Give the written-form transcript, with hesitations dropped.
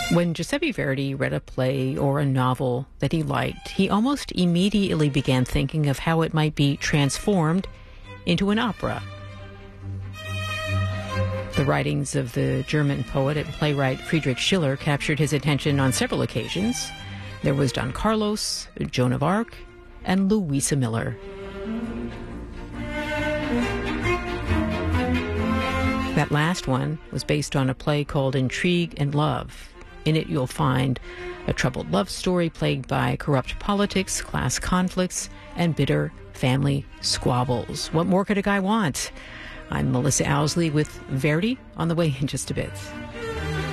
When Giuseppe Verdi read a play or a novel that he liked, he almost immediately began thinking of how it might be transformed into an opera. The writings of the German poet and playwright Friedrich Schiller captured his attention on several occasions. There was Don Carlos, Joan of Arc, and Louisa Miller. That last one was based on a play called Intrigue and Love. In it, you'll find a troubled love story plagued by corrupt politics, class conflicts, and bitter family squabbles. What more could a guy want? I'm Melissa Owsley with Verdi on the way in just a bit.